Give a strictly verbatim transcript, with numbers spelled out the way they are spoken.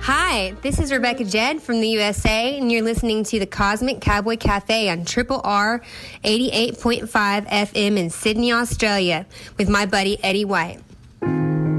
Hi, this is Rebecca Jed from the U S A, and you're listening to the Cosmic Cowboy Cafe on Triple R eighty-eight point five F M in Sydney, Australia, with my buddy Eddie White.